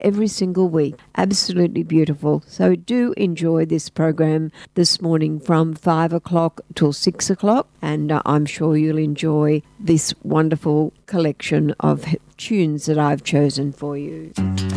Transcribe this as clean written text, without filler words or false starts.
every single week. Absolutely beautiful. So do enjoy this program this morning from 5 o'clock till 6 o'clock, and I'm sure you'll enjoy this wonderful collection of tunes that I've chosen for you.